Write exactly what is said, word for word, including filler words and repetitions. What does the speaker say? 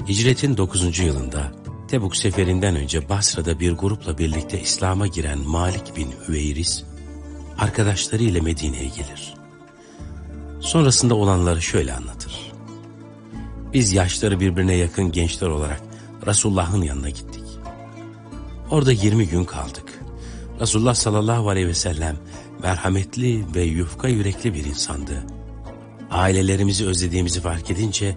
Hicretin dokuzuncu yılında Tebuk seferinden önce Basra'da bir grupla birlikte İslam'a giren Malik bin Hüveyris, arkadaşları ile Medine'ye gelir. Sonrasında olanları şöyle anlatır. Biz yaşları birbirine yakın gençler olarak Resulullah'ın yanına gittik. Orada yirmi gün kaldık. Resulullah sallallahu aleyhi ve sellem merhametli ve yufka yürekli bir insandı. Ailelerimizi özlediğimizi fark edince